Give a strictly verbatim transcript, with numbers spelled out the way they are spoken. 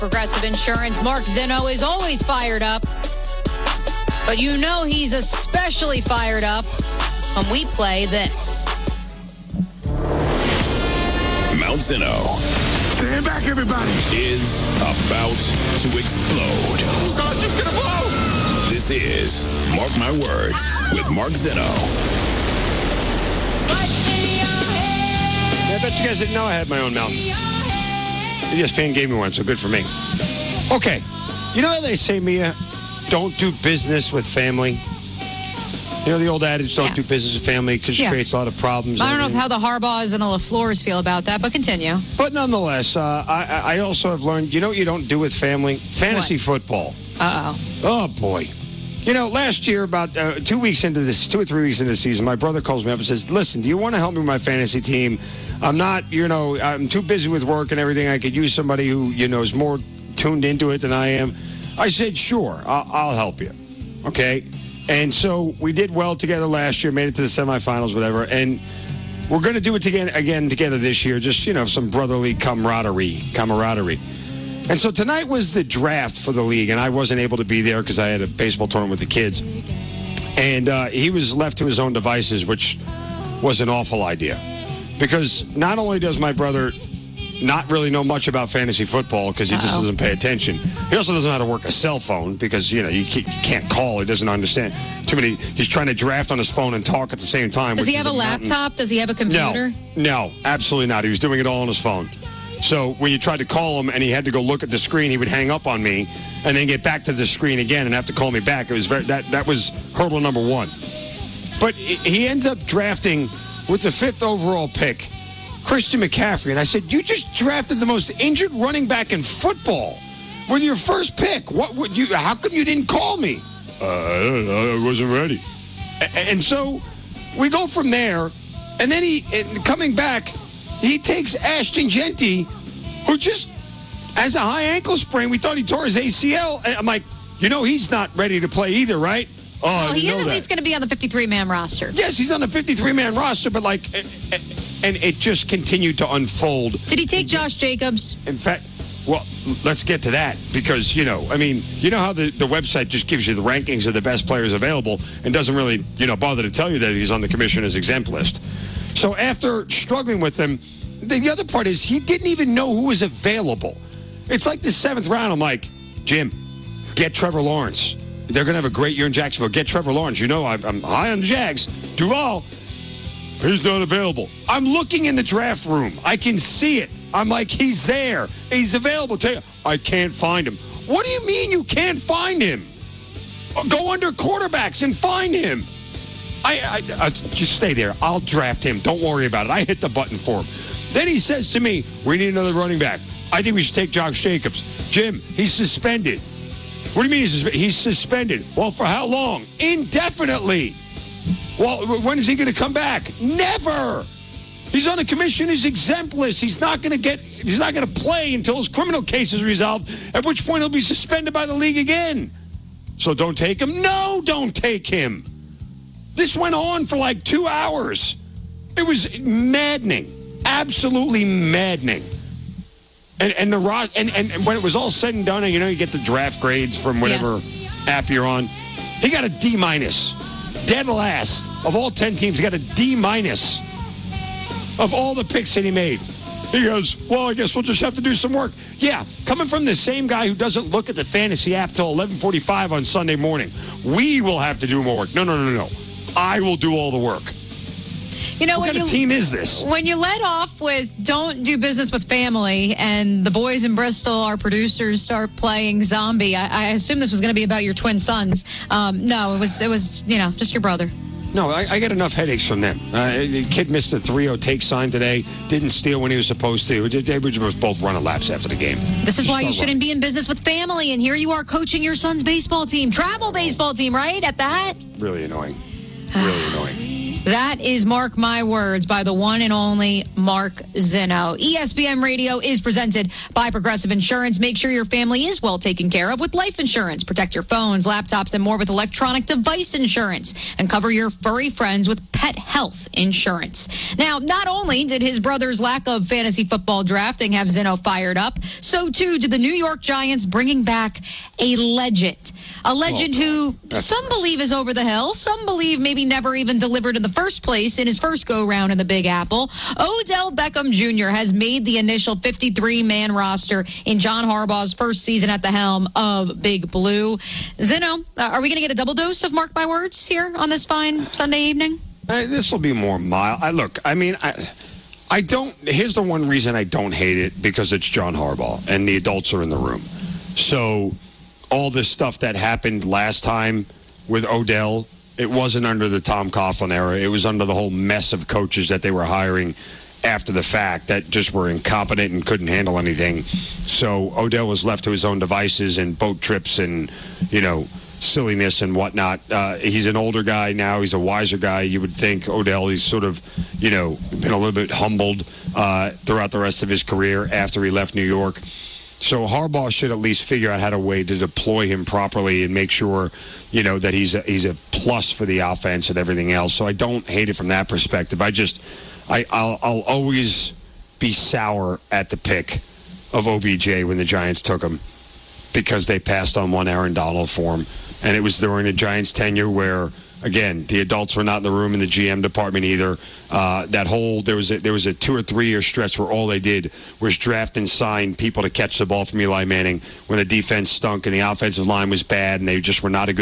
Progressive Insurance. Mark Zinno is always fired up. But you know he's especially fired up when we play this. Mount Zinno. Stand back, everybody. Is about to explode. Oh, God, it's going to blow. This is Mark My Words with Mark Zinno. Yeah, I bet you guys didn't know I had my own mountain. E S P N gave me one, so good for me. Okay. You know how they say, Mia, don't do business with family? You know the old adage, don't yeah. do business with family because it yeah. creates a lot of problems. I don't know how the Harbaughs and the LaFleurs feel about that, but continue. But nonetheless, uh, I, I also have learned, you know what you don't do with family? Fantasy what? football. Uh-oh. Oh, boy. You know, last year, about uh, two weeks into this, two or three weeks into the season, my brother calls me up and says, listen, do you want to help me with my fantasy team? I'm not, you know, I'm too busy with work and everything. I could use somebody who, you know, is more tuned into it than I am. I said, sure, I'll, I'll help you. Okay? And so we did well together last year, made it to the semifinals, whatever. And we're going to do it again, again together this year, just, you know, some brotherly camaraderie, camaraderie. And so tonight was the draft for the league, and I wasn't able to be there because I had a baseball tournament with the kids. And uh, he was left to his own devices, which was an awful idea. Because not only does my brother not really know much about fantasy football because he just Uh-oh. doesn't pay attention, he also doesn't know how to work a cell phone because, you know, you can't call. He doesn't understand. Too many. He's trying to draft on his phone and talk at the same time. Does he have a, a laptop? Does he have a computer? No, no, absolutely not. He was doing it all on his phone. So when you tried to call him and he had to go look at the screen, he would hang up on me and then get back to the screen again and have to call me back. It was very that that was hurdle number one. But he ends up drafting with the fifth overall pick, Christian McCaffrey. And I said, you just drafted the most injured running back in football with your first pick. What would you? How come you didn't call me? Uh, I don't know. I wasn't ready. And so we go from there, and then he coming back. He takes Ashton Genty, who just has a high ankle sprain. We thought he tore his A C L. And I'm like, you know, he's not ready to play either, right? Oh, well, I he didn't is know at that. least going to be on the fifty-three man roster. Yes, he's on the fifty-three man roster, but like, and it just continued to unfold. Did he take Josh Jacobs? In fact, well, let's get to that because, you know, I mean, you know how the, the website just gives you the rankings of the best players available and doesn't really, you know, bother to tell you that he's on the commissioner's exempt list. So after struggling with him, the, the other part is he didn't even know who was available. It's like the seventh round. I'm like, Jim, get Trevor Lawrence. They're going to have a great year in Jacksonville. Get Trevor Lawrence. You know, I'm, I'm high on the Jags. Duval, he's not available. I'm looking in the draft room. I can see it. I'm like, he's there. He's available. Tell you, I can't find him. What do you mean you can't find him? Go under quarterbacks and find him. I, I, I just stay there. I'll draft him. Don't worry about it. I hit the button for him. Then he says to me, we need another running back. I think we should take Josh Jacobs. Jim, he's suspended. What do you mean he's suspended? He's suspended. Well, for how long? Indefinitely. Well, when is he going to come back? Never. He's on the commissioner's exempt list. He's not going to get. He's not going to play until his criminal case is resolved, at which point he'll be suspended by the league again. So don't take him? No, don't take him. This went on for like two hours. It was maddening. Absolutely maddening. And and the and, and, and when it was all said and done, and you know, you get the draft grades from whatever yes. app you're on. He got a D minus. Dead last of all ten teams. He got a D minus of all the picks that he made. He goes, well, I guess we'll just have to do some work. Yeah, coming from the same guy who doesn't look at the fantasy app till eleven forty-five on Sunday morning. We will have to do more work. No, no, no, no. I will do all the work. You know, what when kind you, of team is this? When you let off with don't do business with family and the boys in Bristol, our producers, start playing zombie, I, I assume this was going to be about your twin sons. Um, no, it was, it was, you know, just your brother. No, I, I get enough headaches from them. Uh, the kid missed a three oh take sign today. Didn't steal when he was supposed to. They were just both running laps after the game. This is just why you shouldn't be in business with family. And here you are coaching your son's baseball team, travel baseball team, right? At that. Really annoying. Really annoying. That is Mark My Words by the one and only Mark Zinno. E S P N Radio is presented by Progressive Insurance. Make sure your family is well taken care of with life insurance. Protect your phones, laptops, and more with electronic device insurance. And cover your furry friends with pet health insurance. Now, not only did his brother's lack of fantasy football drafting have Zinno fired up, so too did the New York Giants bringing back a legend. A legend who some believe is over the hill. Some believe maybe never even delivered in the first place in his first go-round in the Big Apple. Odell Beckham Junior has made the initial fifty-three man roster in John Harbaugh's first season at the helm of Big Blue. Zinno, uh, are we going to get a double dose of Mark My Words here on this fine Sunday evening? Uh, this will be more mild. I, look, I mean, I, I don't. Here's the one reason I don't hate it, because it's John Harbaugh and the adults are in the room. So all this stuff that happened last time with Odell, it wasn't under the Tom Coughlin era. It was under the whole mess of coaches that they were hiring after the fact that just were incompetent and couldn't handle anything. So Odell was left to his own devices and boat trips and, you know, silliness and whatnot. Uh, he's an older guy now. He's a wiser guy. You would think Odell, he's sort of, you know, been a little bit humbled uh, throughout the rest of his career after he left New York. So Harbaugh should at least figure out how to way to deploy him properly and make sure, you know, that he's a, he's a plus for the offense and everything else. So I don't hate it from that perspective. I just, I, I'll, I'll always be sour at the pick of O B J when the Giants took him, because they passed on one Aaron Donald for him. And it was during the Giants' tenure where, again, the adults were not in the room in the G M department either. Uh, that whole there was a, there was a two or three year stretch where all they did was draft and sign people to catch the ball from Eli Manning when the defense stunk and the offensive line was bad and they just were not a good